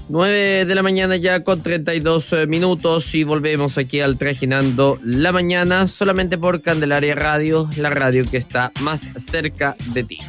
9 de la mañana ya con 32 minutos y volvemos aquí al Trajinando la Mañana solamente por Candelaria Radio, la radio que está más cerca de ti.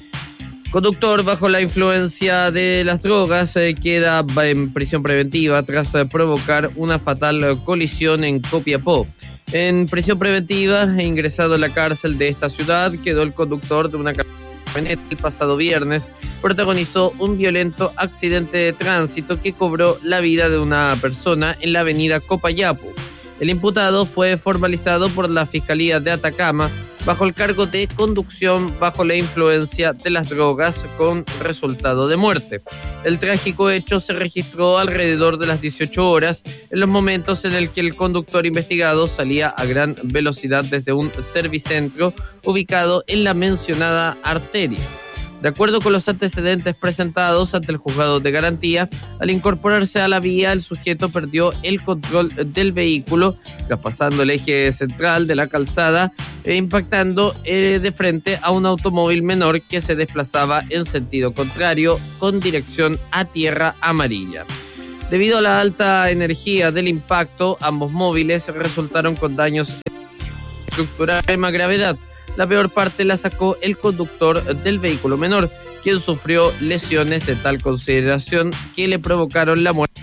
Conductor bajo la influencia de las drogas queda en prisión preventiva tras provocar una fatal colisión en Copiapó. En prisión preventiva e ingresado a la cárcel de esta ciudad quedó el conductor de una camioneta. El pasado viernes protagonizó un violento accidente de tránsito que cobró la vida de una persona en la avenida Copayapo. El imputado fue formalizado por la Fiscalía de Atacama bajo el cargo de conducción bajo la influencia de las drogas con resultado de muerte. El trágico hecho se registró alrededor de las 18 horas, en los momentos en el que el conductor investigado salía a gran velocidad desde un servicentro ubicado en la mencionada arteria. De acuerdo con los antecedentes presentados ante el juzgado de garantía, al incorporarse a la vía, el sujeto perdió el control del vehículo, traspasando el eje central de la calzada e impactando de frente a un automóvil menor que se desplazaba en sentido contrario con dirección a Tierra Amarilla. Debido a la alta energía del impacto, ambos móviles resultaron con daños estructurales de extrema gravedad. La peor parte la sacó el conductor del vehículo menor, quien sufrió lesiones de tal consideración que le provocaron la muerte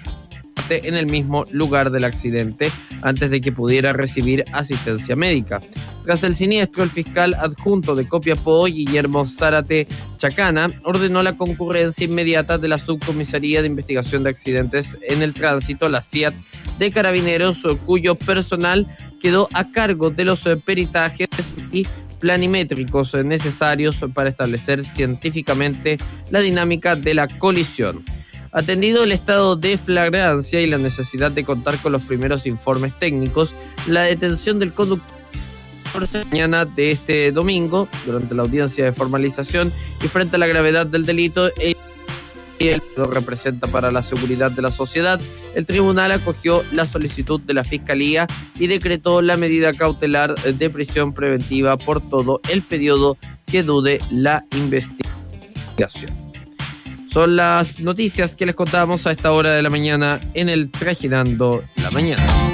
en el mismo lugar del accidente antes de que pudiera recibir asistencia médica. Tras el siniestro, el fiscal adjunto de Copiapó, Guillermo Zárate Chacana, ordenó la concurrencia inmediata de la Subcomisaría de Investigación de Accidentes en el Tránsito, la SIAT, de Carabineros, cuyo personal quedó a cargo de los peritajes y planimétricos necesarios para establecer científicamente la dinámica de la colisión. Atendido el estado de flagrancia y la necesidad de contar con los primeros informes técnicos, la detención del conductor mañana de este domingo, durante la audiencia de formalización y frente a la gravedad del delito, él lo representa para la seguridad de la sociedad. El tribunal acogió la solicitud de la Fiscalía y decretó la medida cautelar de prisión preventiva por todo el periodo que dure la investigación. Son las noticias que les contamos a esta hora de la mañana en el Trajinando la Mañana.